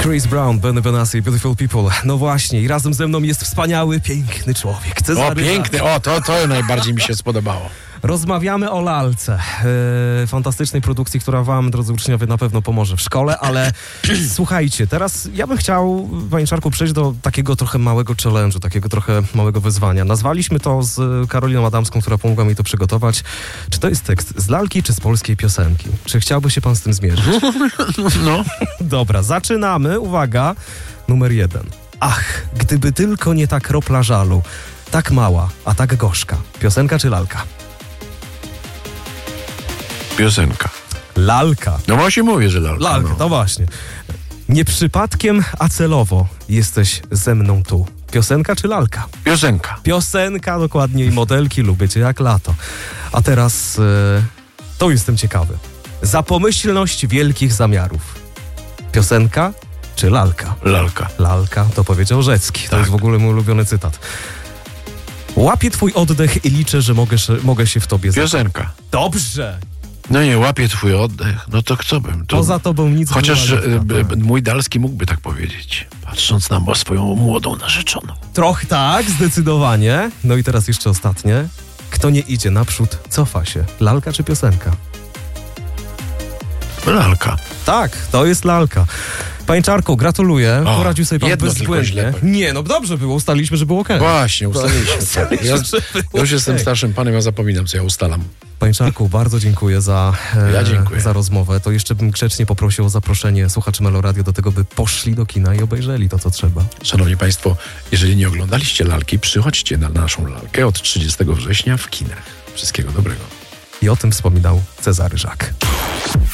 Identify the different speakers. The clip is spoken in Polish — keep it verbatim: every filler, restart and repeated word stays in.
Speaker 1: Chris Brown, Benny Benassi, Beautiful People. No właśnie, i razem ze mną jest wspaniały, piękny człowiek. Cezary
Speaker 2: O, piękny,
Speaker 1: Żak.
Speaker 2: o, to, to najbardziej mi się spodobało.
Speaker 1: Rozmawiamy o lalce. Yy, fantastycznej produkcji, która wam, drodzy uczniowie, na pewno pomoże w szkole, ale słuchajcie, teraz ja bym chciał, panie Czarku, przejść do takiego trochę małego challenge'u, takiego trochę małego wyzwania. Nazwaliśmy to z Karoliną Adamską, która pomogła mi to przygotować. Czy to jest tekst z lalki, czy z polskiej piosenki? Czy chciałby się pan z tym zmierzyć?
Speaker 2: No.
Speaker 1: Dobra, zaczynamy. Uwaga, numer jeden. Ach, gdyby tylko nie ta kropla żalu. Tak mała, a tak gorzka. Piosenka czy lalka?
Speaker 2: Piosenka.
Speaker 1: Lalka.
Speaker 2: No właśnie mówię, że lalka.
Speaker 1: Lalka,
Speaker 2: no.
Speaker 1: to właśnie. Nie przypadkiem, a celowo jesteś ze mną tu. Piosenka czy lalka?
Speaker 2: Piosenka.
Speaker 1: Piosenka, dokładnie, i modelki lubię cię jak lato. A teraz, e, to jestem ciekawy. Za pomyślność wielkich zamiarów. Piosenka czy lalka?
Speaker 2: Lalka.
Speaker 1: Lalka, to powiedział Rzecki. To
Speaker 2: Tak.
Speaker 1: jest w ogóle mój ulubiony cytat. Łapię twój oddech i liczę, że mogę, mogę się w tobie zakochać.
Speaker 2: Piosenka.
Speaker 1: Dobrze.
Speaker 2: No nie, łapię twój oddech. No to kto bym? To...
Speaker 1: Poza tobą nic
Speaker 2: Chociaż
Speaker 1: nie ma.
Speaker 2: e, b, b, mój Dalski mógłby tak powiedzieć, patrząc na swoją młodą narzeczoną.
Speaker 1: Trochę tak, zdecydowanie. No i teraz jeszcze ostatnie. Kto nie idzie naprzód, cofa się. Lalka czy piosenka?
Speaker 2: Lalka.
Speaker 1: Tak, to jest lalka. Panie Czarku, gratuluję.
Speaker 2: O,
Speaker 1: Poradził sobie pan
Speaker 2: jedno tylko
Speaker 1: bezbłędnie.
Speaker 2: źle.
Speaker 1: Nie, no dobrze było, ustaliliśmy, że było okej.
Speaker 2: Właśnie, ustaliliśmy.
Speaker 1: Ustaliliśmy,
Speaker 2: Ja,
Speaker 1: że było
Speaker 2: ja już jestem
Speaker 1: okej.
Speaker 2: starszym panem, ja zapominam, co ja ustalam.
Speaker 1: Panie Czarku, bardzo dziękuję za, e,
Speaker 2: Ja dziękuję.
Speaker 1: za rozmowę. To jeszcze bym grzecznie poprosił o zaproszenie słuchaczy Meloradio do tego, by poszli do kina i obejrzeli to, co trzeba.
Speaker 2: Szanowni Państwo, jeżeli nie oglądaliście lalki, przychodźcie na naszą lalkę od trzydziestego września w kinach. Wszystkiego dobrego.
Speaker 1: I o tym wspominał Cezary Żak.